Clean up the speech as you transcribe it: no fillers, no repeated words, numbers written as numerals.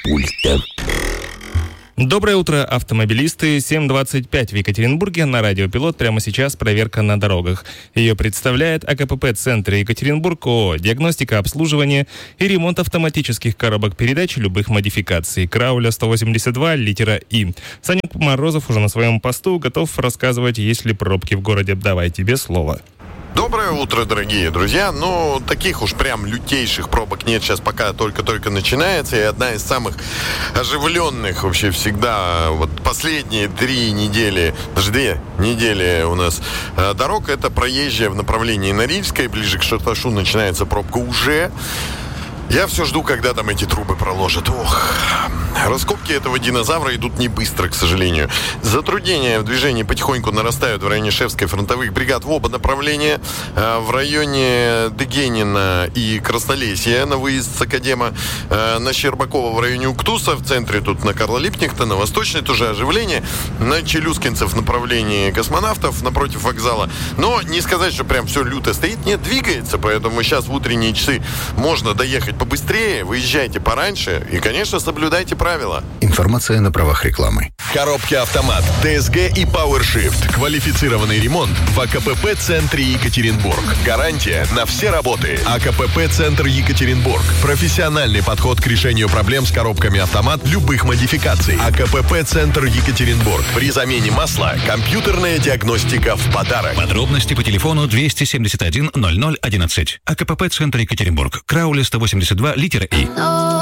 пульта. Доброе утро, автомобилисты. 7:25 в Екатеринбурге. На радио «Пилот» прямо сейчас проверка на дорогах. Ее представляет АКПП-центр Екатеринбург ООО. Диагностика, обслуживание и ремонт автоматических коробок передач любых модификаций. Крауля 182, литера И. Санек Морозов уже на своем посту готов рассказывать, есть ли пробки в городе. Давай, тебе слово. Доброе утро, дорогие друзья. Ну, таких уж прям лютейших пробок нет. Сейчас пока только-только начинается. И одна из самых оживленных вообще всегда, вот последние 3 недели, даже 2 недели у нас дорог, это проезжая в направлении Норильской. Ближе к Шарташу начинается пробка уже. Я все жду, когда там эти трубы проложат. Ох, раскопки этого динозавра идут не быстро, к сожалению. Затруднения в движении потихоньку нарастают в районе Шефской фронтовых бригад в оба направления. В районе Дегенина и Краснолесья на выезд с Академа. На Щербакова в районе Уктуса. В центре тут на Карла Липкнехта. На Восточной тоже оживление. На Челюскинцев в направлении Космонавтов напротив вокзала. Но не сказать, что прям все люто стоит. Нет, двигается. Поэтому сейчас в утренние часы можно доехать побыстрее, выезжайте пораньше и, конечно, соблюдайте правила. Информация на правах рекламы. Коробки «Автомат», ДСГ и PowerShift. Квалифицированный ремонт в АКПП-центре Екатеринбург. Гарантия на все работы. АКПП-центр Екатеринбург. Профессиональный подход к решению проблем с коробками «Автомат» любых модификаций. АКПП-центр Екатеринбург. При замене масла компьютерная диагностика в подарок. Подробности по телефону 271 00 11. АКПП-центр Екатеринбург. Крауля 182, литера И.